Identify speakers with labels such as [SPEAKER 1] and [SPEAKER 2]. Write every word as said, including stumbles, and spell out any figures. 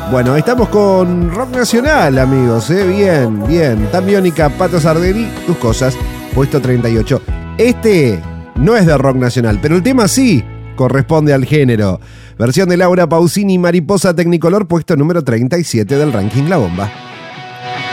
[SPEAKER 1] Bueno, estamos con rock nacional, amigos, ¿eh? Bien, bien. Tan Biónica, Pato Sardelli, Tus Cosas, puesto treinta y ocho. Este no es de rock nacional, pero el tema sí corresponde al género. Versión de Laura Pausini, Mariposa Tecnicolor, puesto número treinta y siete del ranking La Bomba.